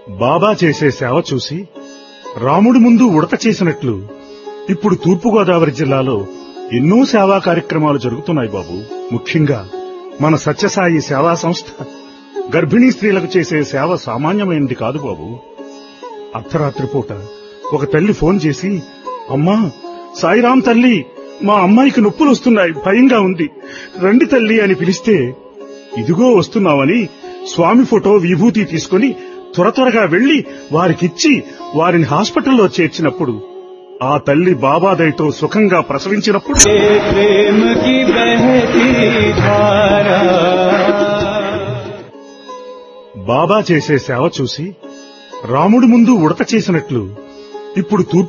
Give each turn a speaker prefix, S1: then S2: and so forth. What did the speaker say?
S1: బాబా చేసే సేవ చూసి రాముడి ముందు ఉడత చేసినట్లు ఇప్పుడు తూర్పుగోదావరి జిల్లాలో ఎన్నో సేవా కార్యక్రమాలు జరుగుతున్నాయి బాబు. ముఖ్యంగా మన సత్యసాయి సేవా సంస్థ గర్భిణీ స్త్రీలకు చేసే సేవ సామాన్యమైనది కాదు బాబు. అర్ధరాత్రి పూట ఒక తల్లి ఫోన్ చేసి, అమ్మా సాయిరాం తల్లి, మా అమ్మాయికి నొప్పులు వస్తున్నాయి, భయంగా ఉంది, రండి తల్లి అని పిలిస్తే, ఇదిగో వస్తున్నామని స్వామి ఫోటో విభూతి తీసుకుని త్వరగా వెళ్లి వారికిచ్చి వారిని హాస్పిటల్లో చేర్చినప్పుడు ఆ తల్లి బాబా దయతో సుఖంగా ప్రసవించినప్పుడు బాబా చేసే సేవ చూసి రాముడి ముందు ఉడత చేసినట్లు ఇప్పుడు